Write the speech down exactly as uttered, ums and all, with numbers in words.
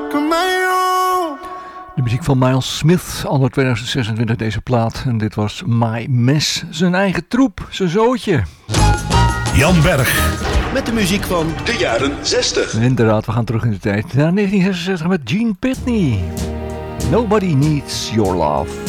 De muziek van Miles Smith, anno twintig zesentwintig deze plaat. En dit was My Mess, zijn eigen troep, zijn zootje. Jan Berg. Met de muziek van de jaren zestig. Inderdaad, we gaan terug in de tijd. Naar negentien zesenzestig met Gene Pitney. Nobody Needs Your Love.